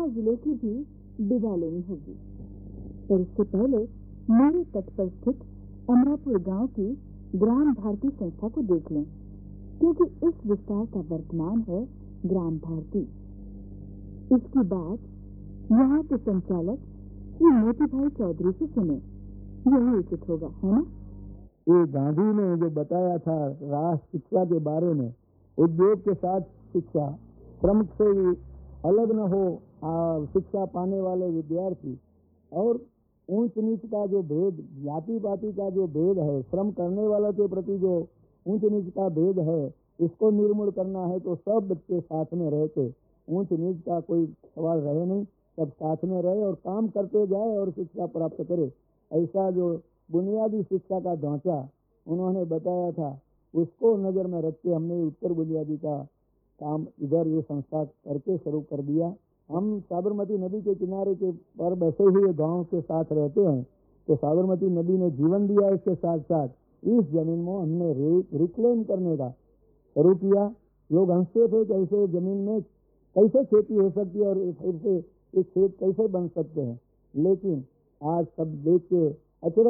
जिले की भी विदा लेनी होगी। पर इससे पहले मेरे तट पर स्थित अमरापुर गांव की ग्राम भारती संस्था को देख लें, क्योंकि इस विस्तार का वर्तमान है ग्राम भारती। इसकी बात यहाँ के संचालक श्री मोती भाई चौधरी से सुने, यही उचित होगा, है ना? ये गांधी ने जो बताया था राष्ट्र शिक्षा के बारे में, उद्योग के साथ शिक्षा, श्रम से अलग न हो शिक्षा पाने वाले विद्यार्थी, और ऊंच नीच का जो भेद, जाति पाति का जो भेद है, श्रम करने वालों के प्रति जो ऊंच नीच का भेद है, इसको निर्मूल करना है तो सब बच्चे साथ में रह के, ऊंच नीच का कोई सवाल रहे नहीं, सब साथ में रहे और काम करते जाए और शिक्षा प्राप्त करे। ऐसा जो बुनियादी शिक्षा का ढांचा उन्होंने बताया था, उसको नजर में रख के हमने उत्तर बुनियादी का काम इधर ये संस्था करके शुरू कर दिया। हम साबरमती नदी के किनारे के पर बसे हुए गांव के साथ रहते हैं, तो साबरमती नदी ने जीवन दिया, इसके साथ साथ इस जमीन में हमने रिक्लेम करने का शुरू किया। लोग हंसते थे कैसे जमीन में कैसे खेती हो सकती है और फिर से एक खेत कैसे बन सकते हैं, लेकिन आज सब देख के अचरज